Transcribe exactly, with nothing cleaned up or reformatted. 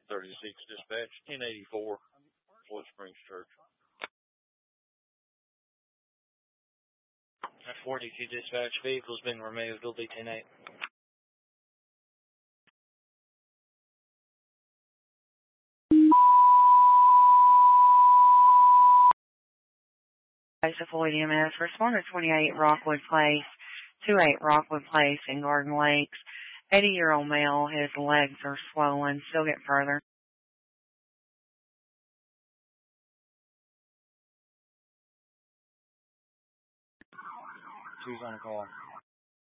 thirty-six dispatch, ten eighty-four, Fort Springs Church. forty-two dispatch, vehicle's been removed, it'll be ten eight. Floyd E M S, responder twenty-eight Rockwood Place, twenty-eight Rockwood Place in Garden Lakes. eighty-year-old male, his legs are swollen. Still get further. Who's on the call?